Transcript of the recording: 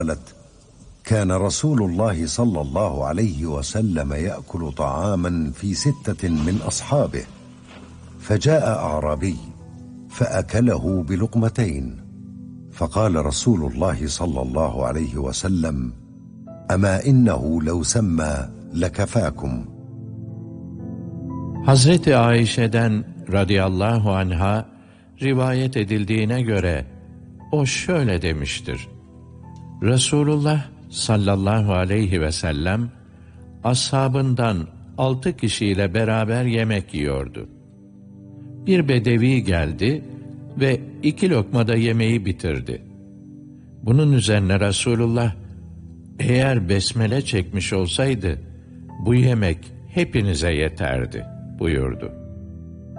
قالت: كان رسول الله صلى الله عليه وسلم يأكل طعاما في 6 من أصحابه، فجاء أعرابي فأكله بلقمتين، فقال رسول الله صلى الله عليه وسلم: أما إنه لو سمى لكفاكم. Hazreti Ayşe'den radıyallahu anha rivayet edildiğine göre o şöyle demiştir: Resulullah sallallahu aleyhi ve sellem ashabından 6 kişiyle beraber yemek yiyordu. Bir bedevi geldi ve 2 lokmada yemeği bitirdi. Bunun üzerine Resulullah, eğer besmele çekmiş olsaydı bu yemek hepinize yeterdi buyurdu.